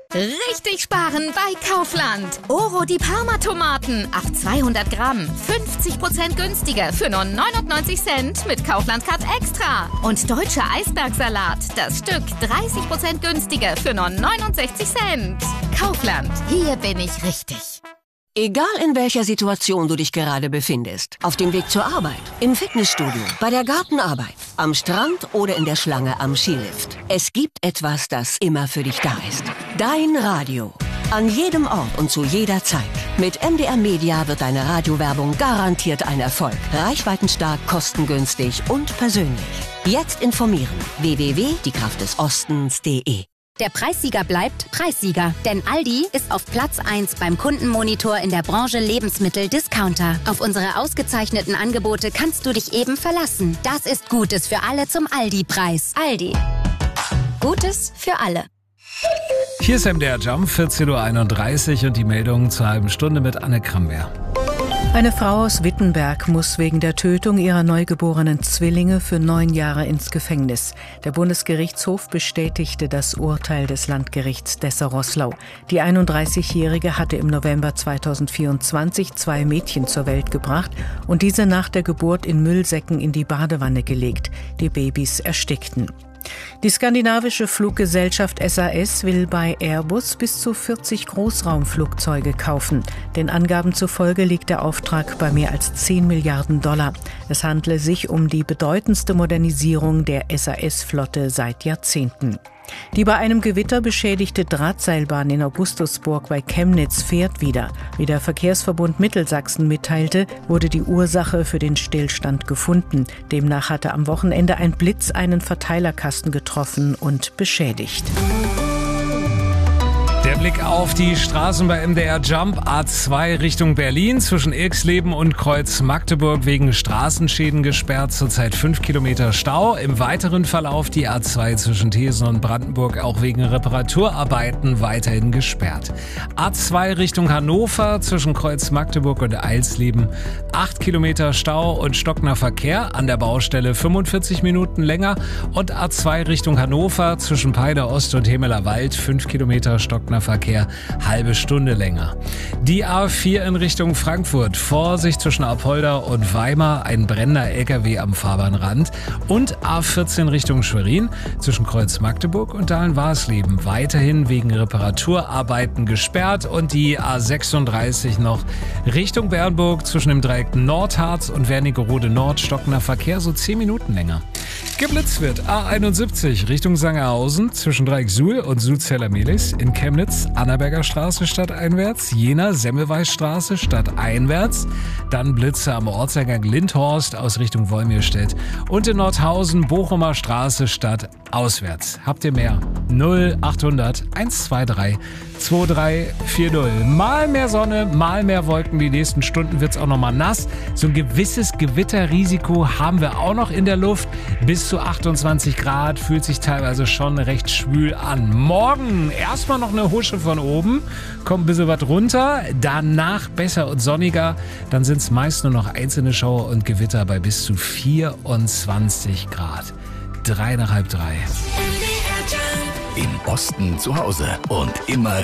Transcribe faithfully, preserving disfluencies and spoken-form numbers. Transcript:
Richtig sparen bei Kaufland. Oro die Parma-Tomaten auf zweihundert Gramm. fünfzig Prozent günstiger für nur neunundneunzig Cent mit Kaufland-Card Extra. Und deutscher Eisbergsalat. Das Stück dreißig Prozent günstiger für nur neunundsechzig Cent. Kaufland. Hier bin ich richtig. Egal in welcher Situation du dich gerade befindest. Auf dem Weg zur Arbeit, im Fitnessstudio, bei der Gartenarbeit, am Strand oder in der Schlange am Skilift. Es gibt etwas, das immer für dich da ist. Dein Radio. An jedem Ort und zu jeder Zeit. Mit M D R Media wird deine Radiowerbung garantiert ein Erfolg. Reichweitenstark, kostengünstig und persönlich. Jetzt informieren. w w w punkt die kraft des ostens punkt de. Der Preissieger bleibt Preissieger, denn Aldi ist auf Platz eins beim Kundenmonitor in der Branche Lebensmittel-Discounter. Auf unsere ausgezeichneten Angebote kannst du dich eben verlassen. Das ist Gutes für alle zum Aldi-Preis. Aldi. Gutes für alle. Hier ist M D R Jump, vierzehn Uhr einunddreißig und die Meldung zur halben Stunde mit Anne Kramberg. Eine Frau aus Wittenberg muss wegen der Tötung ihrer neugeborenen Zwillinge für neun Jahre ins Gefängnis. Der Bundesgerichtshof bestätigte das Urteil des Landgerichts Dessau-Roßlau. Die einunddreißigjährige hatte im November zweitausendvierundzwanzig zwei Mädchen zur Welt gebracht und diese nach der Geburt in Müllsäcken in die Badewanne gelegt. Die Babys erstickten. Die skandinavische Fluggesellschaft S A S will bei Airbus bis zu vierzig Großraumflugzeuge kaufen. Den Angaben zufolge liegt der Auftrag bei mehr als zehn Milliarden Dollar. Es handle sich um die bedeutendste Modernisierung der S A S-Flotte seit Jahrzehnten. Die bei einem Gewitter beschädigte Drahtseilbahn in Augustusburg bei Chemnitz fährt wieder. Wie der Verkehrsverbund Mittelsachsen mitteilte, wurde die Ursache für den Stillstand gefunden. Demnach hatte am Wochenende ein Blitz einen Verteilerkasten getroffen und beschädigt. Der Blick auf die Straßen bei M D R Jump. A zwei Richtung Berlin, zwischen Ilksleben und Kreuz Magdeburg wegen Straßenschäden gesperrt. Zurzeit fünf Kilometer Stau. Im weiteren Verlauf die A zwei zwischen Thesen und Brandenburg auch wegen Reparaturarbeiten weiterhin gesperrt. A zwei Richtung Hannover, zwischen Kreuz Magdeburg und Eilsleben acht Kilometer Stau und stockender Verkehr. An der Baustelle fünfundvierzig Minuten länger. Und A zwei Richtung Hannover, zwischen Peine Ost und Hemeler Wald fünf Kilometer stockender Verkehr, halbe Stunde länger. Die A vier in Richtung Frankfurt. Vorsicht zwischen Apolda und Weimar, ein brennender L K W am Fahrbahnrand. Und A vierzehn Richtung Schwerin, zwischen Kreuz Magdeburg und Dahlen-Warsleben. Weiterhin wegen Reparaturarbeiten gesperrt. Und die A sechsunddreißig noch Richtung Bernburg, zwischen dem Dreieck Nordharz und Wernigerode Nord, stockender Verkehr, so zehn Minuten länger. Geblitzt wird A einundsiebzig Richtung Sangerhausen, zwischen Dreieck Suhl und Sulzeller-Mehlis. In Chemnitz Annaberger Straße stadteinwärts, Jena Semmelweisstraße stadteinwärts. Dann Blitze am Ortseingang Lindhorst aus Richtung Wolmirstedt. Und in Nordhausen Bochumer Straße stadtauswärts. Habt ihr mehr? null achthundert hundertzweiundzwanzig drei vier null. Mal mehr Sonne, mal mehr Wolken. Die nächsten Stunden wird es auch noch mal nass. So ein gewisses Gewitterrisiko haben wir auch noch in der Luft. Bis zu achtundzwanzig Grad, fühlt sich teilweise schon recht schwül an. Morgen erstmal noch eine Husche von oben, kommt ein bisschen was runter. Danach besser und sonniger. Dann sind es meist nur noch einzelne Schauer und Gewitter bei bis zu vierundzwanzig Grad. Drei nach halb drei. Im Osten zu Hause und immer